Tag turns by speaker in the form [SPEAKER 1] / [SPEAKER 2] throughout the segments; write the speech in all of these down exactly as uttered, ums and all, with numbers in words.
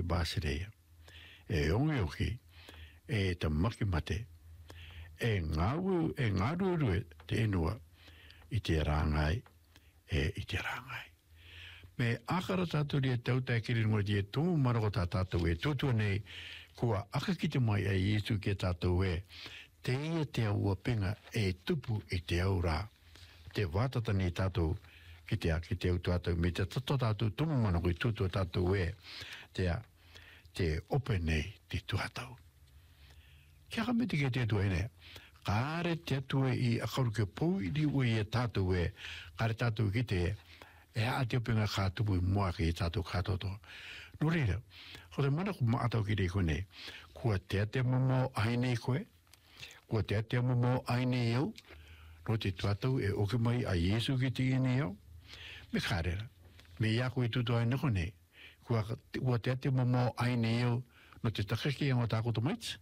[SPEAKER 1] bāsireia. E ongi oki, e te maki mate, e ngāu, e ngārurue te enua i te rāngai, e i te rāngai. Me akara tātou ria tau tai kiri ngoi tia tōmu marako tā tātou e tūtua nei kua aka ki te mai a Yesu ke tātou e te ia te aua pinga e tupu i te au rā. Te wātata ni tātou ki te a ki te au tātou me te tato tātou tōmu marako i tūtua tātou e te a te ope nei te tuatau. Kia ka meti ke te tua ene, kāre te atua i akaru ke pou i di ue i tātou e, kāre tātou ki te e, e a te opinga kātupu i mua ki i tātou kātoto. Nō reira, ko te mana ko maatau ki rei koe nei, kua te ate momo aine koe, kua te ate momo aine iau, no te tuatau e oke mai a Yesu ki te ine iau, me kārera, me ia koe tutu aine koe nei, kua, kua te ate momo aine iau, no te takaki ang o tākoto maitz.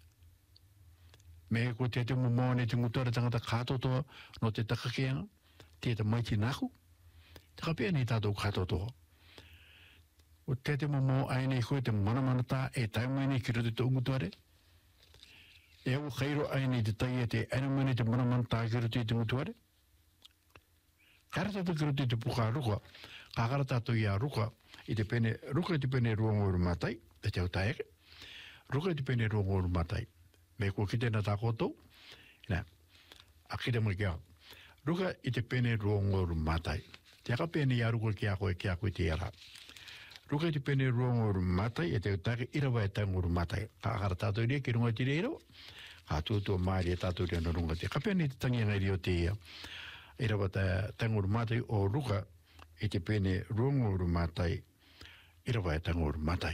[SPEAKER 1] Me kua te ate momo ne te ngutara tangata kātoto, no te takaki ang, te te maiti naku, te kapea ni tātou kātoto. O te te momo aine koe te manamanata e taimane ki roto te ungutuare. E au khairo aine te tai e te anamane te manamanata ki roto te ungutuare. Kara tātou ki roto te puka ruka, kakara tātou ia ruka, i te pene, ruka i te pene ruangoru matai, te te au taeke. Ruka i te pene ruangoru matai. Me kua kite na tā kotou, ina, akire mai kia. Ruka i te pene ruangoru matai. Te aka pene ia ruka kia koe kia koe te ara. Ruka i te pene ruangoru matai, e te utake irawa e tangoru matai. Ka akara tātou rea ki runga tire irawa. Ka tūtua maari e tātou rea na runga te. Ka pene i te tangi ngai rio te ia. Irawa ta tangoru matai o ruka i te pene ruangoru matai, irawa e tangoru matai.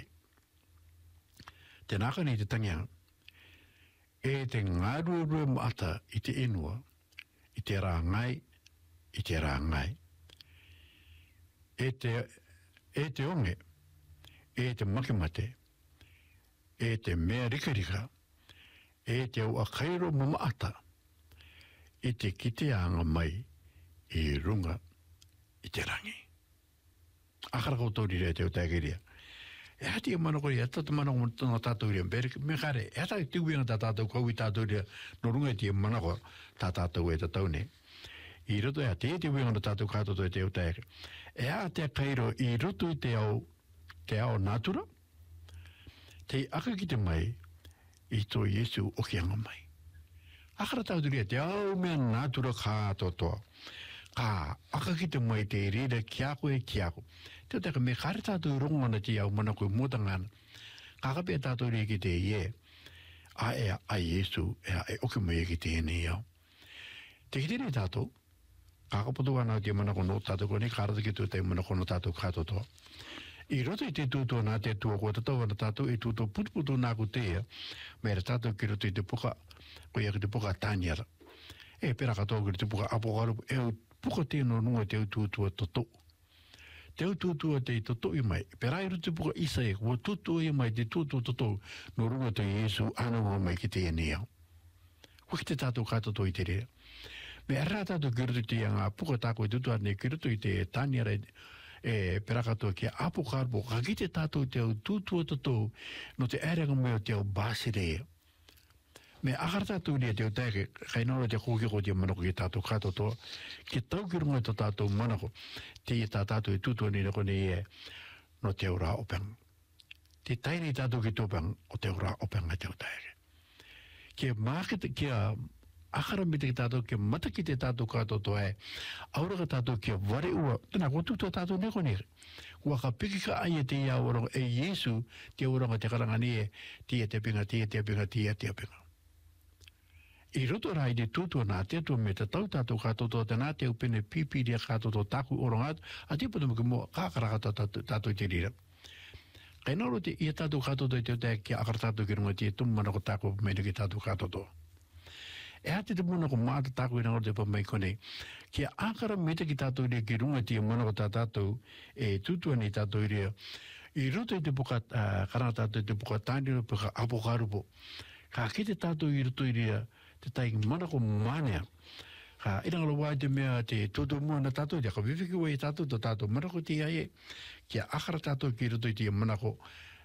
[SPEAKER 1] Te naka ni te tangi ngai. E te ngārua maata i te enua, i te rāngai, i te rāngai. E te, e te onge, e te makimate, e te mea rikarika, e te au akairo mamaata, i te kite anga mai, i runga, i te rangi. Akara koutori rea te o tākeria. E hati e mana kore, e tata mana ko tōna tātou rea, me kare, e hata i tiuinga tā tātou kau i tātou rea, no runga i te mana ko tā tātou e tātou ne. I roto e a te te winga tātou kātoto e te au tāke. E a te kairo i roto i te au, te au nātura, te aka ki te mai, i tō Yesu o ki anga mai. Akara tātou rea, te au mea nātura kātotoa. Ka aka ki te mai te reda kiako e kiako. Te o teka me kare tātou rongana te au mana koe mōtangana. Ka kapea tātou rea ki te ie. A e a Yesu, e a e oke mai e ki te ene iau. Te ki te re tātou, kakapoto wana te mana kono tātou kone, kārata ki tūtai mana kono tātou kātotoa. I roto i te tūtua nā te tua kua tatau wana tātou i tūtua putuputu nā ku tea, mera tātou ki roto i te puka, ko ia ki te puka tāniara. E pera katoa ki te puka apokarupu, e au puka tēno nunga te au tūtua toto. Te au tūtua te toto i mai, pera i roto puka isa e, kua tūtua i mai te tūtua toto, no runga te Yesu anu mai ki te enea. Kua ki te tātou kātoto i te rea. Me ara tātou ki roto i te anga puka tāko i tutua ne ki roto i te tāniara e perakato ki apokarpo, ka ki te tātou te au tūtua toto no te area ngā te au bāsirea. Me akara tātou nia te au tāke, kai nora te kōkiko te manako ki tātou kātoto, ki tau ki runga to tātou manako, te i tā tātou i tūtua ni nako ni e no te au rā openg. Te taini tātou ki tōpeng o te au rā openg a te au tāke. Kia mākita, kia akara me te tātou kia mata ki te tātou kātoto e, auraka tātou kia ware ua, tēnā kua tūtua tātou neko nere. Kua ka piki ka aia te ia oranga e Yesu, te oranga te karangani e, tia te pinga, tia te pinga, tia te pinga. I roto rai te tūtua nā te atua me te tau tātou kātoto, tēnā te upene pipi ria kātoto tāku oranga atu, a te pata muki mua kākaraka tātou i te rira. Kai naro te ia tātou kātoto i te utai kia akara tātou ki runga te tumana ko tāku mene ki tātou kātoto. E hati te muna ko māta tāku i nangor te pamai kone, kia akara meta ki tātou rea ki runga te mana ko tā tātou e tūtua ni tātou rea, i roto i te puka, uh, karanga tātou i te puka tāniro puka apokarupo, ka ki te tātou i roto i rea, te tai mana ko mānea, ka irangalo wai te mea te tūtua mua na tātou, te ka viviki wai tātou to tātou mana ko te aie, kia akara tātou ki roto i te mana ko,